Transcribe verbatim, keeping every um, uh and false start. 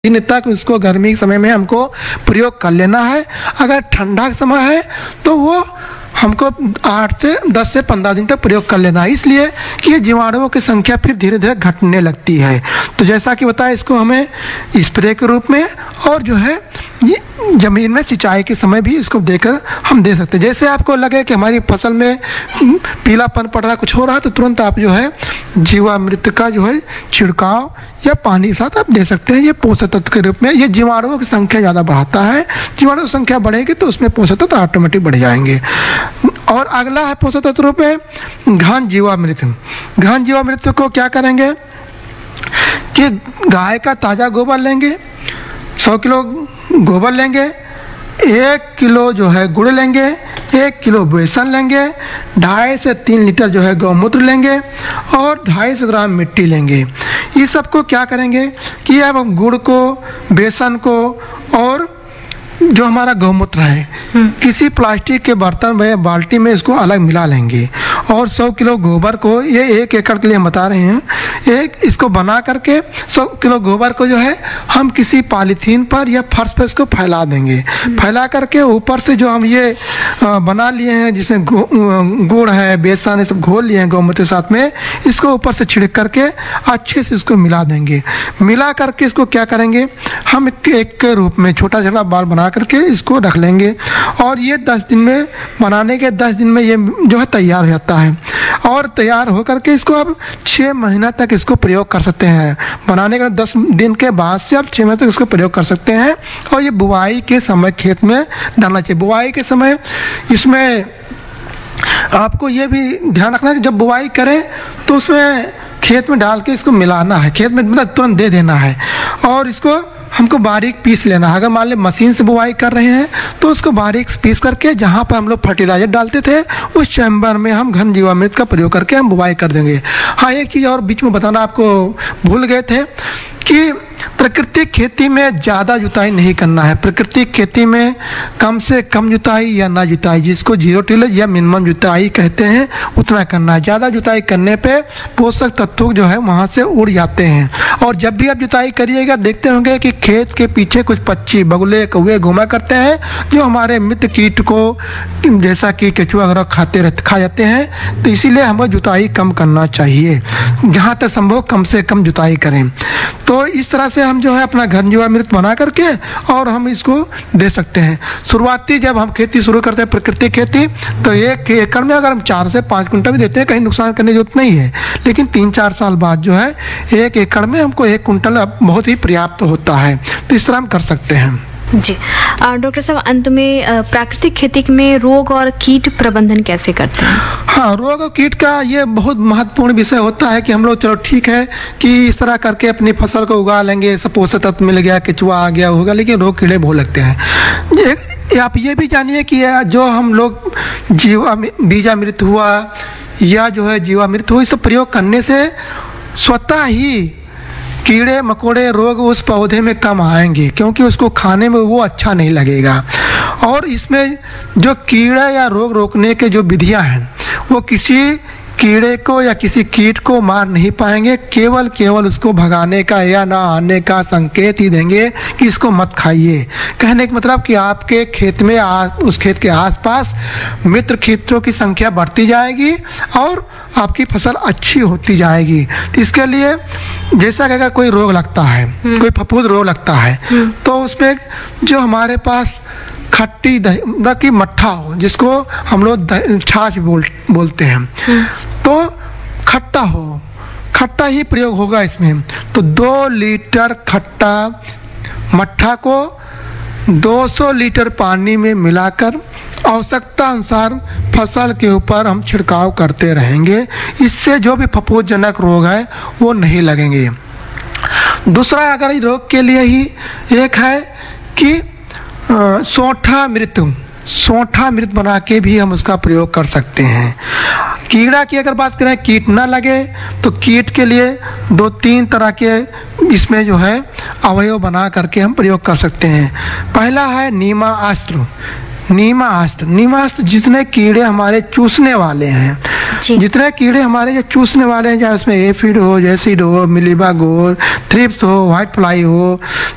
दिन तक उसको गर्मी के समय में हमको प्रयोग कर लेना है। अगर ठंडा का समय है तो वो हमको आठ से दस से पंद्रह दिन तक प्रयोग कर लेना है, इसलिए कि ये जीवाणुओं की संख्या फिर धीरे धीरे घटने लगती है। तो जैसा कि बताया, इसको हमें स्प्रे के रूप में और जो है ये ज़मीन में सिंचाई के समय भी इसको देकर हम दे सकते हैं। जैसे आपको लगे कि हमारी फसल में पीलापन पड़ रहा, कुछ हो रहा है, तो तुरंत आप जो है जीवामृत का जो है छिड़काव या पानी के साथ आप दे सकते हैं। ये पोषक तत्व के रूप में ये जीवाणुओं की संख्या ज़्यादा बढ़ाता है। जीवाणु की संख्या बढ़ेगी तो उसमें पोषक तत्व ऑटोमेटिक बढ़ जाएंगे। और अगला है पोषक तत्व रूप में घन जीवामृत। घन जीवामृत को क्या करेंगे कि गाय का ताज़ा गोबर लेंगे, सौ किलो गोबर लेंगे, एक किलो जो है गुड़ लेंगे, एक किलो बेसन लेंगे, ढाई से तीन लीटर जो है गौमूत्र लेंगे और ढाई सौ ग्राम मिट्टी लेंगे। ये सबको क्या करेंगे कि अब हम गुड़ को, बेसन को और जो हमारा गौमूत्र है किसी प्लास्टिक के बर्तन में, बाल्टी में इसको अलग मिला लेंगे और सौ किलो गोबर को, ये एक एकड़ के लिए हम बता रहे हैं, एक इसको बना करके सौ किलो गोबर को जो है हम किसी पॉलीथीन पर या फर्श पर इसको फैला देंगे। फैला करके ऊपर से जो हम ये बना लिए हैं जिसमें गुड़ है, बेसन है, सब घोल लिए हैं गौमूत्र के साथ में, इसको ऊपर से छिड़क करके अच्छे से इसको मिला देंगे। मिला करके इसको क्या करेंगे, हम एक के रूप में छोटा छोटा बाल बना करके इसको रख लेंगे और ये दस दिन में, बनाने के दस दिन में ये जो है तैयार हो जाता है। और तैयार हो करके इसको अब छः महीना तक इसको प्रयोग कर सकते हैं। बनाने का दस दिन के बाद से आप छः महीने तक इसको प्रयोग कर सकते हैं। और ये बुआई के समय खेत में डालना चाहिए। बुआई के समय इसमें आपको ये भी ध्यान रखना है कि जब बुआई करें तो उसमें खेत में डाल के इसको मिलाना है, खेत में मतलब तुरंत दे देना है और इसको हमको बारीक पीस लेना है। अगर मान लें मशीन से बुआई कर रहे हैं तो उसको बारीक पीस करके जहाँ पर हम लोग फर्टिलाइजर डालते थे उस चैम्बर में हम घन जीवामृत का प्रयोग करके हम बुआई कर देंगे। हाँ, एक चीज़ और बीच में बताना आपको भूल गए थे कि प्राकृतिक खेती में ज़्यादा जुताई नहीं करना है। प्राकृतिक खेती में कम से कम जुताई या ना जुताई, जिसको जीरो टिलेज या मिनिमम जुताई कहते हैं, उतना करना है। ज़्यादा जुताई करने पे पोषक तत्व जो है वहाँ से उड़ जाते हैं। और जब भी आप जुताई करिएगा देखते होंगे कि खेत के पीछे कुछ पक्षी, बगुले, कौवे घूमा करते हैं जो हमारे मित्र कीट को, जैसा कि केचुआ वगैरह खाते रहते खा जाते हैं। तो इसीलिए हमें जुताई कम करना चाहिए, जहाँ तक संभव कम से कम जुताई करें। तो इस तरह से हम जो है अपना घन जीवामृत बना करके और हम इसको दे सकते हैं। शुरुआती जब हम खेती शुरू करते हैं प्राकृतिक खेती, तो एक एकड़ में अगर हम चार से पाँच कुंटल भी देते हैं, कहीं नुकसान करने की जरूरत नहीं है। लेकिन तीन चार साल बाद जो है एक एकड़ में हमको एक कुंटल बहुत ही पर्याप्त होता है। तो इस तरह हम कर सकते हैं। जी डॉक्टर साहब, अंत में प्राकृतिक खेती में रोग और कीट प्रबंधन कैसे करते हैं? हाँ, रोग और कीट का ये बहुत महत्वपूर्ण विषय होता है कि हम लोग चलो ठीक है कि इस तरह करके अपनी फसल को उगा लेंगे, सब पोषक तत्व मिल गया, केचुआ आ गया होगा, लेकिन रोग कीड़े बहुत लगते हैं। आप ये भी जानिए कि जो हम लोग जीवा बीजामृत हुआ या जो है जीवामृत हुआ, इस सब प्रयोग करने से स्वतः ही कीड़े मकोड़े रोग उस पौधे में कम आएंगे, क्योंकि उसको खाने में वो अच्छा नहीं लगेगा। और इसमें जो कीड़ा या रोग रोकने के जो विधियां हैं वो किसी कीड़े को या किसी कीट को मार नहीं पाएंगे, केवल केवल उसको भगाने का या ना आने का संकेत ही देंगे कि इसको मत खाइए। कहने का मतलब कि आपके खेत में आ, उस खेत के आसपास मित्र कीटों की संख्या बढ़ती जाएगी और आपकी फसल अच्छी होती जाएगी। तो इसके लिए जैसा कि अगर कोई रोग लगता है, कोई फफूंद रोग लगता है, तो उसमें जो हमारे पास खट्टी दही की मट्ठा हो, जिसको हम लोग छाछ बोल बोलते हैं, तो खट्टा हो, खट्टा ही प्रयोग होगा इसमें। तो दो लीटर खट्टा मट्ठा को दो सौ लीटर पानी में मिलाकर आवश्यकता अनुसार फसल के ऊपर हम छिड़काव करते रहेंगे। इससे जो भी फफूंदजनक रोग है वो नहीं लगेंगे। दूसरा अगर रोग के लिए ही एक है कि सोंठा मृत, सोंठा मृत बना के भी हम उसका प्रयोग कर सकते हैं। कीड़ा की अगर बात करें, कीट ना लगे तो कीट के लिए दो तीन तरह के इसमें जो है अवयव बना करके हम प्रयोग कर सकते हैं। पहला है नीमास्त्र। नीमास्त्र नीमास्त्र जितने कीड़े हमारे चूसने वाले हैं, जितने कीड़े हमारे जो चूसने वाले हैं, चाहे उसमें एफिड हो, जैसिड हो, मिलीबाग हो, थ्रिप्स हो, व्हाइट फ्लाई हो,